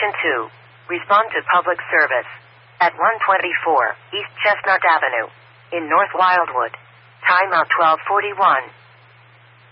Station 2. Respond to public service. At 124 East Chestnut Avenue. In North Wildwood. Time out 12:41.